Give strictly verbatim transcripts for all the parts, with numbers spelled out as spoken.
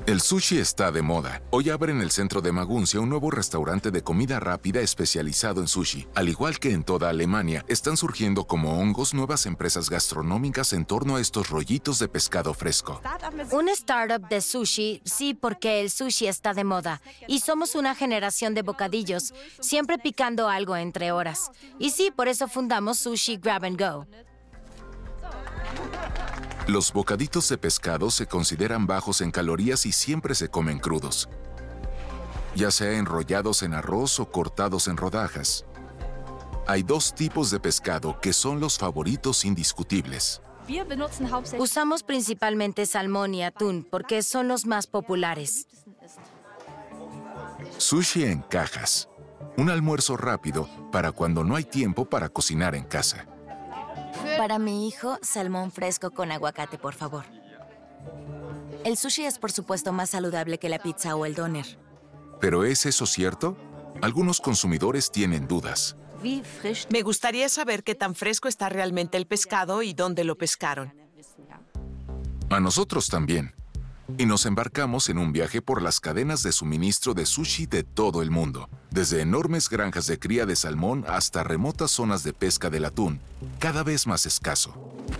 El sushi está de moda. Hoy abre en el centro de Maguncia un nuevo restaurante de comida rápida especializado en sushi. Al igual que en toda Alemania, están surgiendo como hongos nuevas empresas gastronómicas en torno a estos rollitos de pescado fresco. Un startup de sushi, sí, porque el sushi está de moda. Y somos una generación de bocadillos, siempre picando algo entre horas. Y sí, por eso fundamos Sushi Grab and Go. Los bocaditos de pescado se consideran bajos en calorías y siempre se comen crudos, ya sea enrollados en arroz o cortados en rodajas. Hay dos tipos de pescado que son los favoritos indiscutibles. Usamos principalmente salmón y atún porque son los más populares. Sushi en cajas. Un almuerzo rápido para cuando no hay tiempo para cocinar en casa. Para mi hijo, salmón fresco con aguacate, por favor. El sushi es, por supuesto, más saludable que la pizza o el doner. ¿Pero es eso cierto? Algunos consumidores tienen dudas. Me gustaría saber qué tan fresco está realmente el pescado y dónde lo pescaron. A nosotros también. Y nos embarcamos en un viaje por las cadenas de suministro de sushi de todo el mundo, desde enormes granjas de cría de salmón hasta remotas zonas de pesca del atún, cada vez más escaso.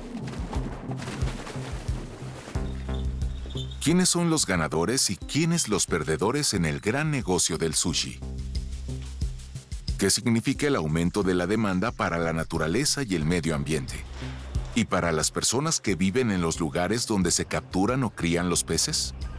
¿Quiénes son los ganadores y quiénes los perdedores en el gran negocio del sushi? ¿Qué significa el aumento de la demanda para la naturaleza y el medio ambiente? ¿Y para las personas que viven en los lugares donde se capturan o crían los peces?